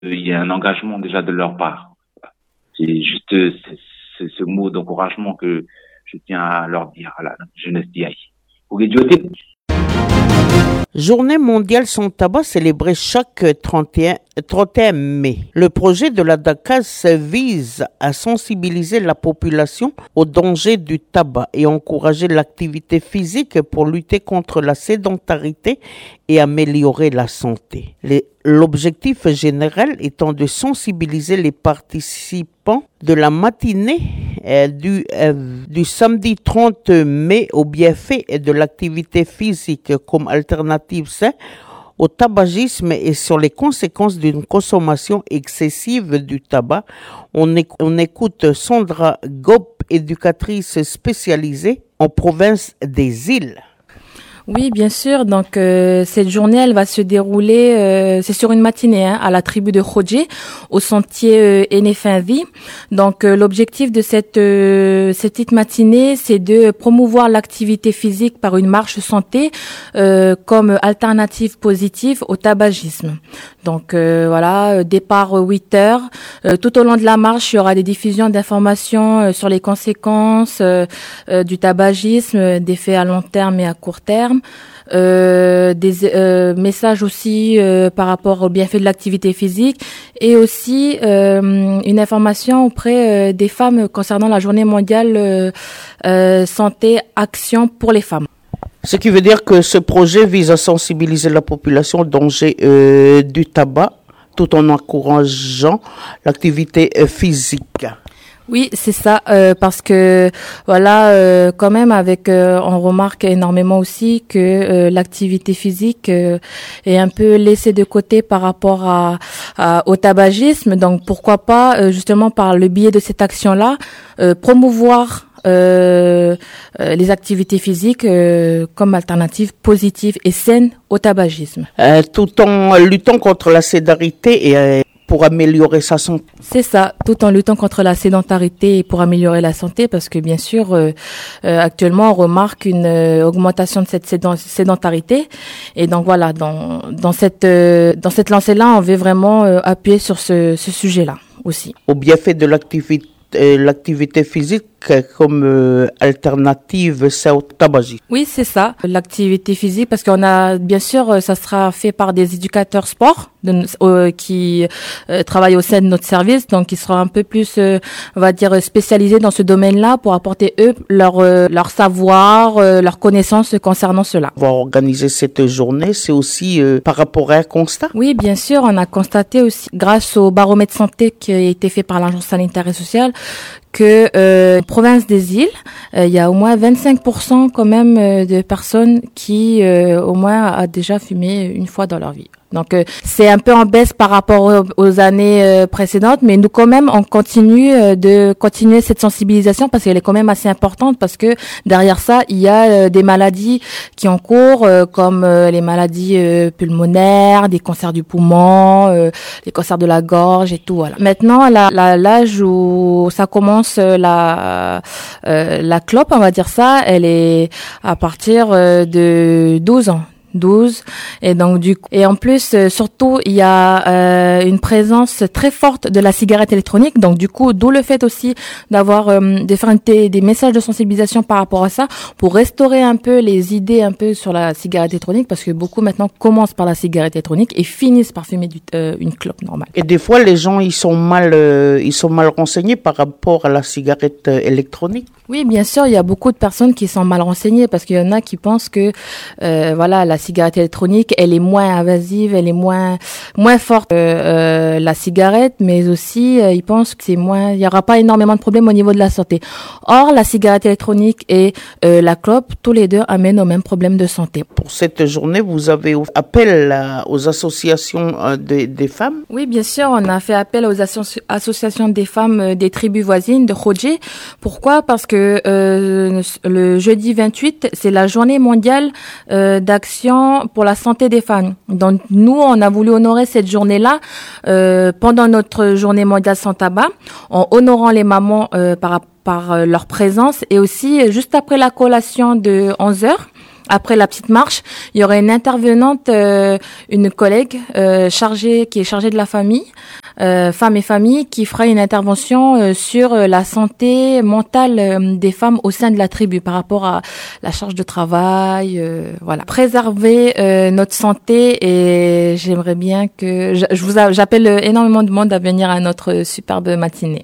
il y a un engagement déjà de leur part. C'est juste ce mot d'encouragement que je tiens à leur dire à la jeunesse d'IAI. Journée mondiale sans tabac célébrée chaque 31 mai. Le projet de la DACAS vise à sensibiliser la population aux dangers du tabac et encourager l'activité physique pour lutter contre la sédentarité et améliorer la santé. L'objectif général étant de sensibiliser les participants de la matinée du samedi 30 mai aux bienfaits de l'activité physique comme alternative saine au tabagisme et sur les conséquences d'une consommation excessive du tabac. On écoute Sandra Gop, éducatrice spécialisée en province des Îles. Oui, bien sûr. Donc cette journée, elle va se dérouler, c'est sur une matinée, à la tribu de Khodje, au sentier Enefinvi. Donc l'objectif de cette petite matinée, c'est de promouvoir l'activité physique par une marche santé comme alternative positive au tabagisme. Donc voilà, départ 8 heures. Tout au long de la marche, il y aura des diffusions d'informations sur les conséquences du tabagisme, des faits à long terme et à court terme. Des messages aussi par rapport aux bienfaits de l'activité physique et aussi une information auprès des femmes concernant la journée mondiale santé action pour les femmes. Ce qui veut dire que ce projet vise à sensibiliser la population au danger du tabac tout en encourageant l'activité physique. Oui, c'est ça, parce que voilà, quand même on remarque énormément aussi que l'activité physique est un peu laissée de côté par rapport au tabagisme. Donc pourquoi pas justement par le biais de cette action-là promouvoir les activités physiques comme alternative positive et saine au tabagisme. Tout en luttant contre la sédentarité et pour améliorer sa santé. C'est ça, tout en luttant contre la sédentarité et pour améliorer la santé, parce que bien sûr, actuellement, on remarque une augmentation de cette sédentarité. Et donc voilà, dans cette lancée-là, on veut vraiment appuyer sur ce sujet-là aussi. Au bienfait de l'activité physique comme alternative, c'est au tabagisme. Oui, c'est ça, l'activité physique, parce qu'on a, bien sûr, ça sera fait par des éducateurs sport qui travaillent au sein de notre service, donc ils seront un peu plus, on va dire, spécialisés dans ce domaine-là pour apporter eux leur savoir, leur connaissance concernant cela. On va organiser cette journée, c'est aussi par rapport à un constat? Oui, bien sûr, on a constaté aussi, grâce au baromètre santé qui a été fait par l'Agence sanitaire et sociale, que province des îles, il y a au moins 25% quand même de personnes qui au moins a déjà fumé une fois dans leur vie. Donc c'est un peu en baisse par rapport aux années précédentes, mais nous quand même on continue cette sensibilisation parce qu'elle est quand même assez importante, parce que derrière ça il y a des maladies qui ont cours comme les maladies pulmonaires, des cancers du poumon, les cancers de la gorge et tout. Voilà. Maintenant l'âge où ça commence la clope, on va dire ça, elle est à partir de 12 ans. Et donc et en plus surtout il y a une présence très forte de la cigarette électronique, donc du coup d'où le fait aussi d'avoir des messages de sensibilisation par rapport à ça pour restaurer un peu les idées un peu sur la cigarette électronique, parce que beaucoup maintenant commencent par la cigarette électronique et finissent par fumer une clope normale. Et des fois les gens ils sont mal renseignés par rapport à la cigarette électronique. Oui, bien sûr, il y a beaucoup de personnes qui sont mal renseignées, parce qu'il y en a qui pensent que voilà, la cigarette électronique, elle est moins invasive, elle est moins forte que la cigarette, mais aussi ils pensent que il y aura pas énormément de problèmes au niveau de la santé. Or, la cigarette électronique et la clope, tous les deux amènent au même problème de santé. Pour cette journée, vous avez appel aux associations des femmes? Oui, bien sûr, on a fait appel aux associations des femmes des tribus voisines de Khodje. Pourquoi? Parce que le jeudi 28, c'est la journée mondiale d'action pour la santé des femmes. Donc nous, on a voulu honorer cette journée-là pendant notre journée mondiale sans tabac, en honorant les mamans par leur présence, et aussi juste après la collation de 11h, Après la petite marche, il y aurait une intervenante, une collègue qui est chargée de la famille, femmes et famille, qui fera une intervention sur la santé mentale des femmes au sein de la tribu par rapport à la charge de travail, voilà. Préserver notre santé, et j'aimerais bien que j'appelle énormément de monde à venir à notre superbe matinée.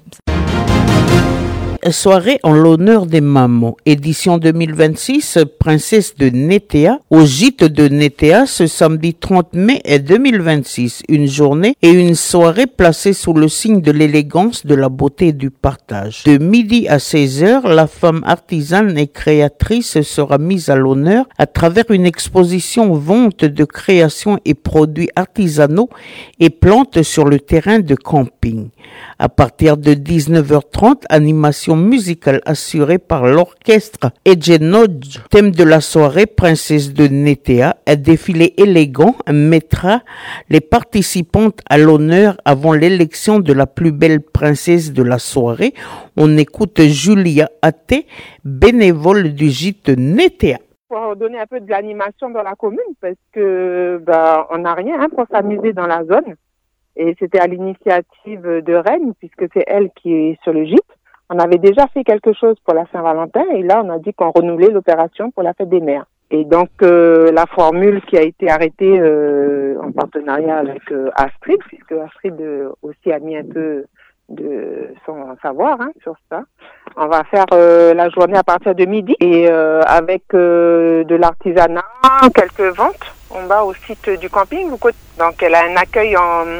Soirée en l'honneur des mamans, édition 2026, Princesse de Nétéa, au gîte de Nétéa, ce samedi 30 mai 2026. Une journée et une soirée placée sous le signe de l'élégance, de la beauté et du partage. De midi à 16h, la femme artisane et créatrice sera mise à l'honneur à travers une exposition vente de créations et produits artisanaux et plantes sur le terrain de camping. À partir de 19h30, animation musicale assurée par l'orchestre Edgenodge. Thème de la soirée, Princesse de Nétéa, un défilé élégant mettra les participantes à l'honneur avant l'élection de la plus belle princesse de la soirée. On écoute Julia Athé, bénévole du gîte Nétéa. Pour donner un peu de l'animation dans la commune, parce que on n'a rien pour s'amuser dans la zone. Et c'était à l'initiative de Rennes, puisque c'est elle qui est sur le gîte. On avait déjà fait quelque chose pour la Saint-Valentin, et là, on a dit qu'on renouvelait l'opération pour la fête des mères. Et donc, la formule qui a été arrêtée en partenariat avec Astrid, puisque Astrid aussi a mis un peu de son savoir sur ça. On va faire la journée à partir de midi, et avec de l'artisanat, quelques ventes. On va au site du camping. Donc, elle a un accueil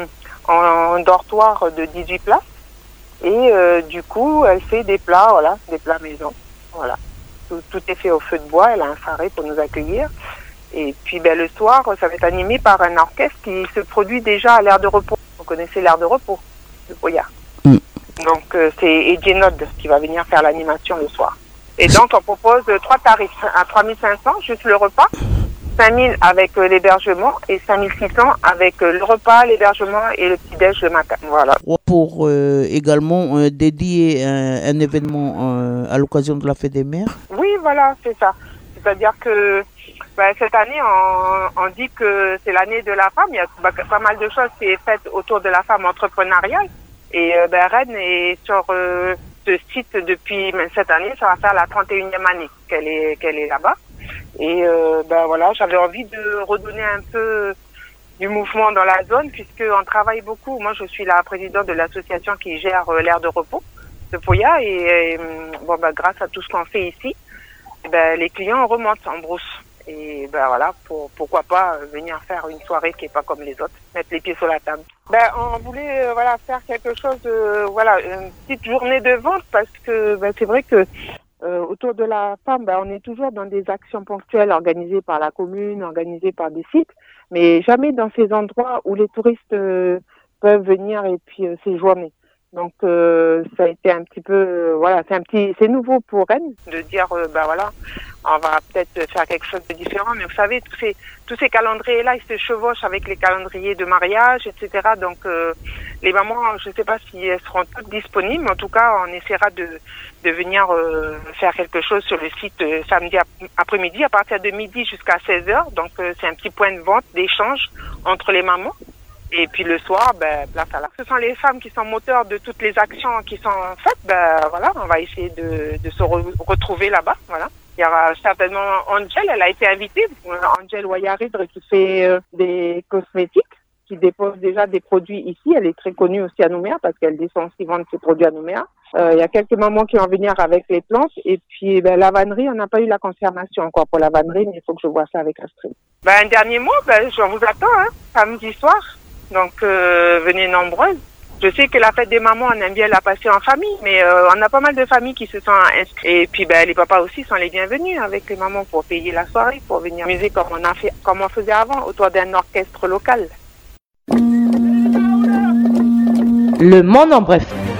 en dortoir de 18 places. Et du coup, elle fait des plats maison. Voilà. Tout est fait au feu de bois. Elle a un faré pour nous accueillir. Et puis le soir, ça va être animé par un orchestre qui se produit déjà à l'aire de repos. Vous connaissez l'aire de repos de Boyard. Donc c'est Edgenod qui va venir faire l'animation le soir. Et donc on propose 3 tarifs. À 3500, juste le repas. 5000 avec l'hébergement et 5600 avec le repas, l'hébergement et le petit-déj le matin. Voilà. Pour également dédier un événement à l'occasion de la fête des mères. Oui, voilà, c'est ça. C'est-à-dire que cette année, on dit que c'est l'année de la femme. Il y a pas mal de choses qui est faites autour de la femme entrepreneuriale. Et Rennes est sur ce site depuis cette année. Ça va faire la 31e année qu'elle est là-bas. Et voilà, j'avais envie de redonner un peu du mouvement dans la zone, puisqu'on travaille beaucoup. Moi, je suis la présidente de l'association qui gère l'aire de repos de Poya, et grâce à tout ce qu'on fait ici, les clients remontent en brousse. Et voilà, pourquoi pas venir faire une soirée qui est pas comme les autres, mettre les pieds sur la table. On voulait faire quelque chose, une petite journée de vente, parce que c'est vrai que autour de la femme, on est toujours dans des actions ponctuelles organisées par la commune, organisées par des sites, mais jamais dans ces endroits où les touristes peuvent venir et puis séjourner. Donc ça a été un petit peu c'est nouveau pour Rennes de dire on va peut-être faire quelque chose de différent, mais vous savez tous ces calendriers là, ils se chevauchent avec les calendriers de mariage, etc. Donc les mamans, je ne sais pas si elles seront toutes disponibles, mais en tout cas on essaiera de venir faire quelque chose sur le site samedi après-midi à partir de midi jusqu'à 16h. Donc c'est un petit point de vente, d'échange entre les mamans. Et puis le soir, place à la. Ce sont les femmes qui sont moteurs de toutes les actions qui sont faites. On va essayer de se retrouver là-bas. Voilà. Il y aura certainement Angel, elle a été invitée. Angel Wayaridre qui fait des cosmétiques, qui dépose déjà des produits ici. Elle est très connue aussi à Nouméa parce qu'elle descend aussi vendre ses produits à Nouméa. Il y a quelques mamans qui vont venir avec les plantes. Et puis la vannerie, on n'a pas eu la confirmation encore pour la vannerie, mais il faut que je vois ça avec Astrid. Un dernier mot, je vous attends, samedi soir. Donc venez nombreuses. Je sais que la fête des mamans, on aime bien la passer en famille, mais on a pas mal de familles qui se sont inscrites. Et puis les papas aussi sont les bienvenus avec les mamans pour payer la soirée, pour venir amuser comme on faisait avant, autour d'un orchestre local. Le monde en bref.